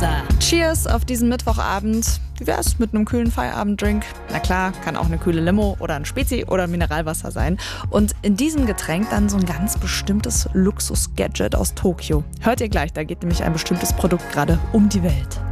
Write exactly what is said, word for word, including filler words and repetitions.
Cheers auf diesen Mittwochabend. Wie wär's mit einem kühlen Feierabenddrink? Na klar, kann auch eine kühle Limo oder ein Spezi oder Mineralwasser sein. Und in diesem Getränk dann so ein ganz bestimmtes Luxus-Gadget aus Tokio. Hört ihr gleich, da geht nämlich ein bestimmtes Produkt gerade um die Welt.